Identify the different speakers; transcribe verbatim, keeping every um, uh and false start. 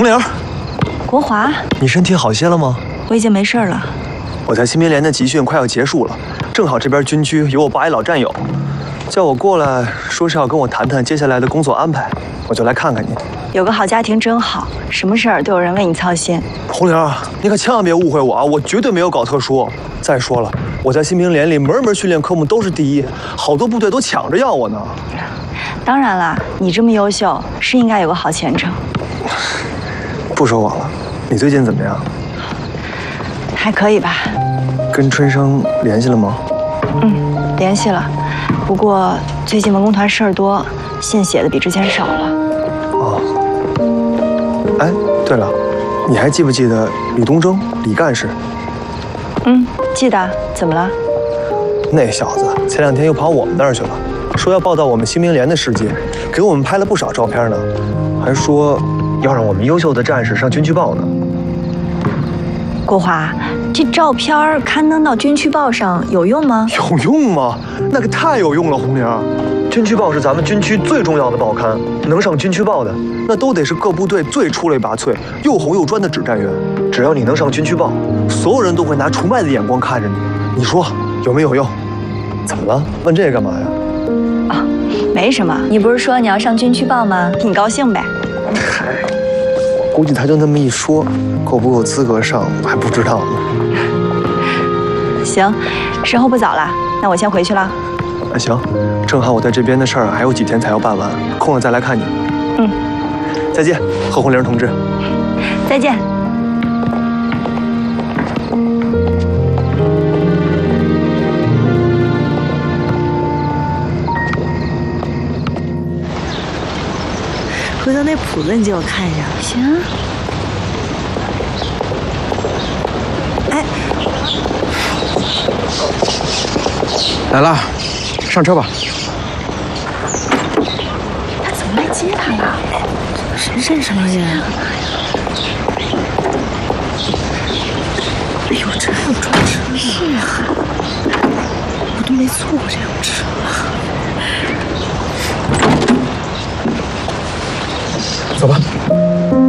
Speaker 1: 红玲，
Speaker 2: 国华，
Speaker 1: 你身体好些了吗？
Speaker 2: 我已经没事了。
Speaker 1: 我在新兵连的集训快要结束了，正好这边军区有我八一老战友，叫我过来，说是要跟我谈谈接下来的工作安排，我就来看看你。
Speaker 2: 有个好家庭真好，什么事儿都有人为你操心。
Speaker 1: 红玲，你可千万别误会我啊，我绝对没有搞特殊。再说了，我在新兵连里门门训练科目都是第一，好多部队都抢着要我呢。
Speaker 2: 当然了，你这么优秀，是应该有个好前程。
Speaker 1: 不说我了，你最近怎么样？
Speaker 2: 还可以吧。
Speaker 1: 跟春生联系了吗？
Speaker 2: 嗯，联系了。不过最近文工团事儿多，信写的比之前少了。
Speaker 1: 哦。哎，对了，你还记不记得李东征李干事？
Speaker 2: 嗯，记得。怎么了？
Speaker 1: 那小子前两天又跑我们那儿去了，说要报道我们新兵连的事迹，给我们拍了不少照片呢，还说要让我们优秀的战士上军区报呢。
Speaker 2: 国华，这照片刊登到军区报上有用吗？
Speaker 1: 有用吗？那可太有用了，红玲。军区报是咱们军区最重要的报刊，能上军区报的，那都得是各部队最出类拔萃、又红又专的指战员。只要你能上军区报，所有人都会拿崇拜的眼光看着你。你说有没有用？怎么了？问这个干嘛呀？
Speaker 2: 啊、哦，没什么。你不是说你要上军区报吗？挺高兴呗。
Speaker 1: 嗨，我估计他就那么一说，够不够资格上我还不知道呢。
Speaker 2: 行，时候不早了，那我先回去了。
Speaker 1: 那行，正好我在这边的事儿还有几天才要办完，空了再来看你。
Speaker 2: 嗯，
Speaker 1: 再见，何红玲同志。
Speaker 2: 再见。
Speaker 3: 回头那谱子你借我看一下。
Speaker 2: 行。哎，
Speaker 4: 来了，上车吧。
Speaker 3: 他怎么来接他了？谁认识那人啊？哎呦，这还有专车呢！是啊，我都没坐过这种车。
Speaker 4: 走吧。